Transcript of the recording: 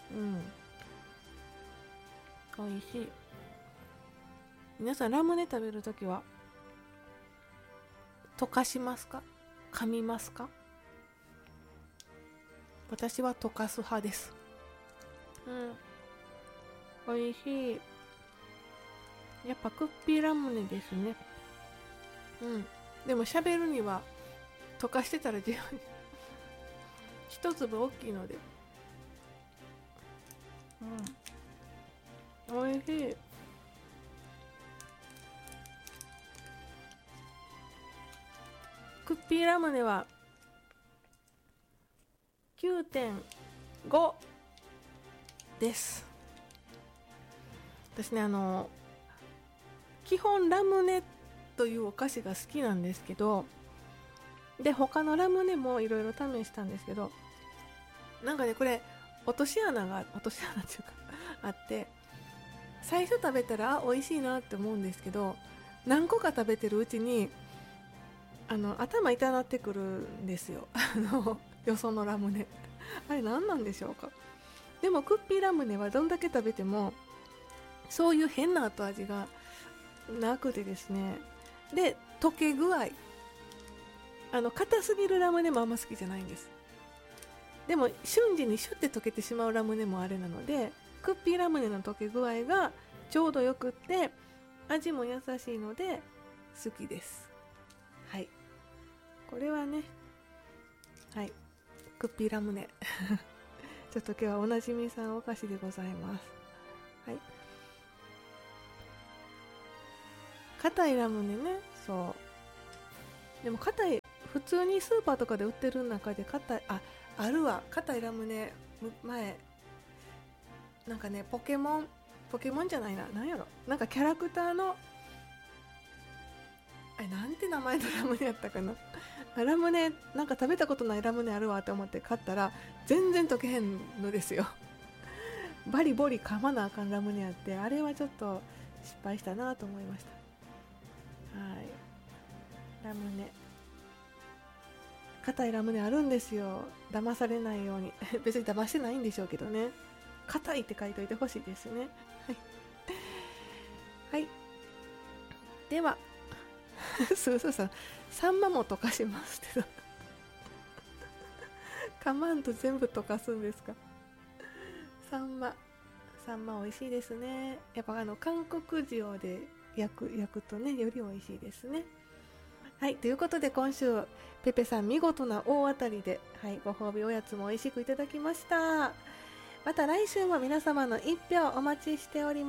美味しい。皆さんラムネ食べるときは溶かしますか、噛みますか？私は溶かす派です。美味しい。やっぱクッピーラムネですね。でも喋るには溶かしてたら一粒大きいので、美味しい。クッピーラムネは 9.5 です。私ね、基本ラムネというお菓子が好きなんですけど、で他のラムネもいろいろ試したんですけど、なんかね、これ落とし穴っていうかあって、最初食べたら美味しいなって思うんですけど、何個か食べてるうちに頭痛なってくるんですよ。よそのラムネあれ何なんでしょうか。でもクッピーラムネはどんだけ食べてもそういう変な後味がなくてですね、で溶け具合、硬すぎるラムネもあんま好きじゃないんです。でも瞬時にシュッて溶けてしまうラムネもあれなので、クッピーラムネの溶け具合がちょうどよくって味も優しいので好きです。はい、これはね、はい、クッピーラムネちょっと今日はおなじみさんお菓子でございます。はい、硬いラムネね。そうでも硬い、普通にスーパーとかで売ってる中で硬い、あるわ、硬いラムネ。前なんかね、ポケモンじゃないな、なんやろ、なんかキャラクターのなんて名前のラムネやったかな。ラムネなんか食べたことないラムネあるわと思って買ったら全然溶けへんのですよ。バリボリ噛まなあかんラムネあって、あれはちょっと失敗したなと思いました。はい、ラムネ、硬いラムネあるんですよ。騙されないように別に騙してないんでしょうけどね、硬いって書いといてほしいですね。はい、はい、ではすーさん、サンマも溶かしますけどかまんと全部溶かすんですか？サンマ美味しいですね。やっぱ韓国塩で焼くとね、より美味しいですね。はい、ということで今週ペペさん見事な大当たりで、はい、ご褒美おやつも美味しくいただきました。また来週も皆様の一票お待ちしております。